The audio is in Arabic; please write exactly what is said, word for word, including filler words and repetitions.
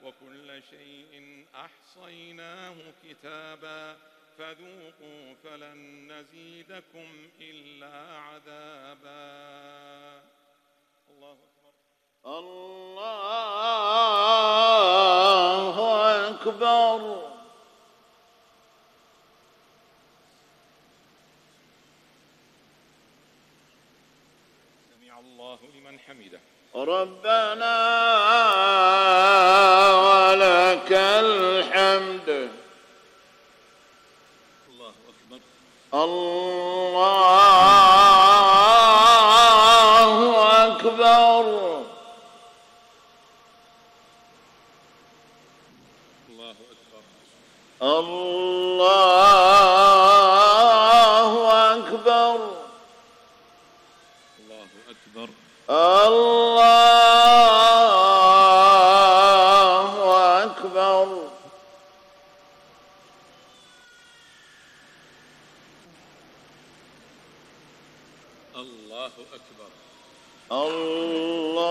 وكل شيء أحصيناه كتابا فذوقوا فلن نزيدكم إلا عذابا. الله أكبر. الله أكبر. سمع الله لمن حمده. ربنا ولك الحمد. الله أكبر. الله أكبر. الله أكبر. الله أكبر. الله أكبر. الله أكبر. الله أكبر. الله